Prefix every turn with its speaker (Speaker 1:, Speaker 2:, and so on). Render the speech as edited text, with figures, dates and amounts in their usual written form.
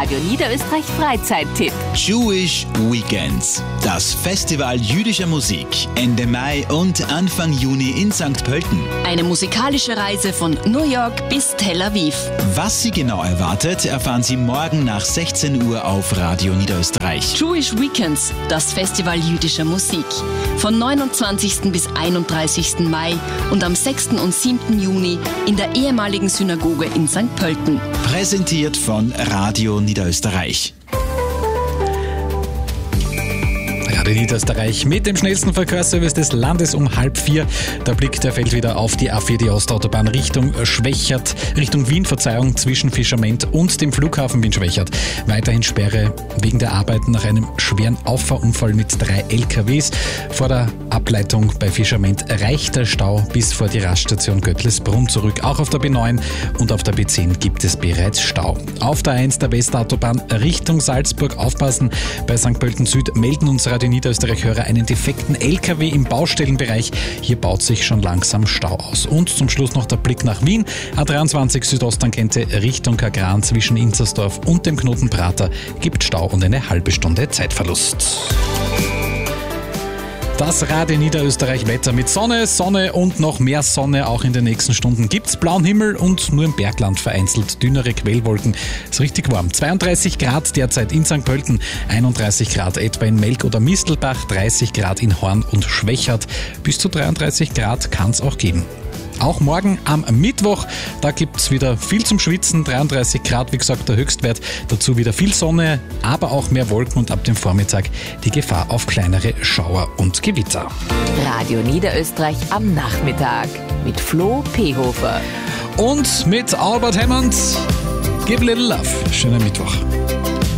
Speaker 1: Radio Niederösterreich Freizeittipp.
Speaker 2: Jewish Weekends. Das Festival jüdischer Musik. Ende Mai und Anfang Juni in St. Pölten.
Speaker 3: Eine musikalische Reise von New York bis Tel Aviv.
Speaker 2: Was Sie genau erwartet, erfahren Sie morgen nach 16 Uhr auf Radio Niederösterreich.
Speaker 3: Jewish Weekends, das Festival jüdischer Musik. Von 29. bis 31. Mai und am 6. und 7. Juni in der ehemaligen Synagoge in St. Pölten.
Speaker 2: Präsentiert von Radio Niederösterreich.
Speaker 4: Radio Niederösterreich mit dem schnellsten Verkehrsservice des Landes um 3:30. Der Blick, der fällt wieder auf die A4, die Ostautobahn Richtung Schwächert, Richtung Wien, zwischen Fischerment und dem Flughafen Wien-Schwächert. Weiterhin Sperre wegen der Arbeiten nach einem schweren Auffahrunfall mit 3 LKWs. Vor der Ableitung bei Fischerment reicht der Stau bis vor die Raststation Göttlesbrunn zurück. Auch auf der B9 und auf der B10 gibt es bereits Stau. Auf der A1 der Westautobahn Richtung Salzburg aufpassen. Bei St. Pölten Süd melden uns Radio Niederösterreich-Hörer einen defekten LKW im Baustellenbereich. Hier baut sich schon langsam Stau aus. Und zum Schluss noch der Blick nach Wien. A23 Südosttangente Richtung Kagran zwischen Inzersdorf und dem Knoten Prater gibt Stau und eine halbe Stunde Zeitverlust. Das Radio Niederösterreich Wetter mit Sonne und noch mehr Sonne. Auch in den nächsten Stunden gibt's blauen Himmel und nur im Bergland vereinzelt dünnere Quellwolken. Ist richtig warm. 32 Grad derzeit in St. Pölten, 31 Grad etwa in Melk oder Mistelbach, 30 Grad in Horn und Schwächert. Bis zu 33 Grad kann's auch geben. Auch morgen am Mittwoch, da gibt's wieder viel zum Schwitzen, 33 Grad, wie gesagt, der Höchstwert. Dazu wieder viel Sonne, aber auch mehr Wolken und ab dem Vormittag die Gefahr auf kleinere Schauer und Gewitter.
Speaker 1: Radio Niederösterreich am Nachmittag mit Flo Pehofer.
Speaker 4: Und mit Albert Hammond, Give a Little Love. Schönen Mittwoch.